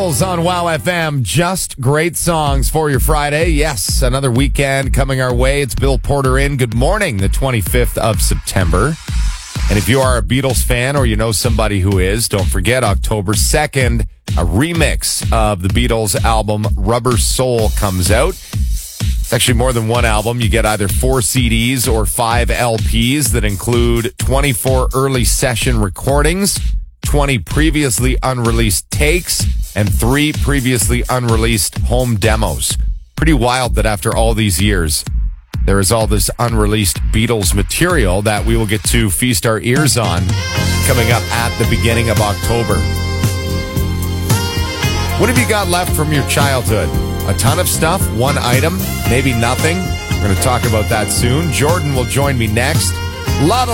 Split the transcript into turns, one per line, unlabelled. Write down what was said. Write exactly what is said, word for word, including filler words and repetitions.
On Wow F M, just great songs for your Friday. Yes, another weekend coming our way. It's Bill Porter in. Good morning, the twenty-fifth of September. And if you are a Beatles fan or you know somebody who is, don't forget October second, a remix of the Beatles album Rubber Soul comes out. It's actually more than one album. You get either four C Ds or five L Ps that include twenty-four early session recordings, twenty previously unreleased takes, and three previously unreleased home demos. Pretty wild that after all these years, there is all this unreleased Beatles material that we will get to feast our ears on coming up at the beginning of October. What have you got left from your childhood? A ton of stuff? One item? Maybe nothing? We're going to talk about that soon. Jordan will join me next. A lot of